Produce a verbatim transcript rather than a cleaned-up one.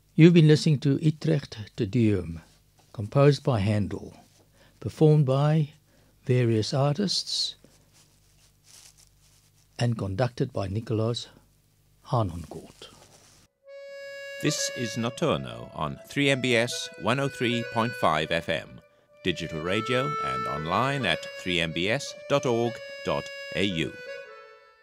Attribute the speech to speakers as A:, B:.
A: You've been listening to Utrecht Te Deum, composed by Handel, performed by various artists, and conducted by Nicolaas Hanoncourt.
B: This is Nocturno on three M B S one oh three point five F M, digital radio and online at three m b s dot org dot a u.